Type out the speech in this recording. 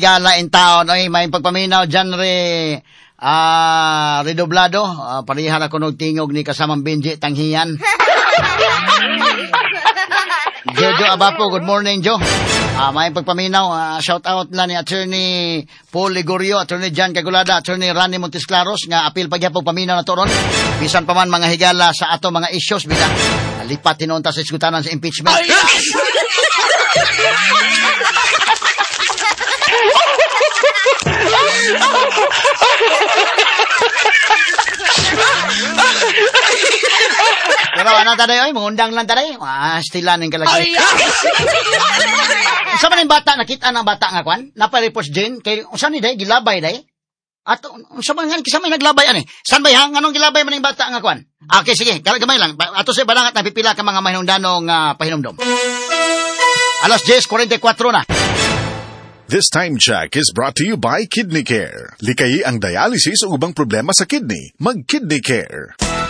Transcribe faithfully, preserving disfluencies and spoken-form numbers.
higala in town. Oy, may pagpaminaw dyan re, ah, redoblado. Uh, parihan ako ng tingog ni kasamang Benji Tanghiyan. Jojo Abapo, good morning, Jo. Ah, may pagpaminaw, uh, shout out na ni Attorney Paul Ligorio, Attorney John Cagulada, Attorney Rani Montesclaros, nga apil pagyapog paminaw na toron. Bisan pa man mga higala sa ato mga issues, bila lipat tinunta sa iskutanan sa impeachment. Ay, pero ano taday, oy, mungundang lang taday. Ah, stilan ng kalagi. Sa man yung bata, nakita ng bata nga kwan? Naparepos din, kay, saan ni day, gilabay day? At, sa man nga, kisa may naglabay, ano eh? Saan ba yung, anong gilabay man yung bata nga kwan? Okay, sige, gamay lang. Ato sa balangat, napipila ka mga mahinungdanong uh, pahinumdom. Alas ten forty-four na. This time check is brought to you by Kidney Care. Likayi ang dialysis o ubang problema sa kidney. Mag-Kidney Care.